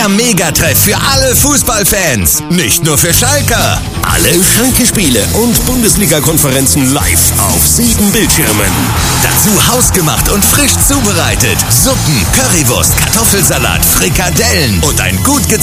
Der Megatreff für alle Fußballfans. Nicht nur für Schalker. Alle Schalke-Spiele und Bundesliga-Konferenzen live auf 7 Bildschirmen. Dazu hausgemacht und frisch zubereitet. Suppen, Currywurst, Kartoffelsalat, Frikadellen und ein gut gezogenes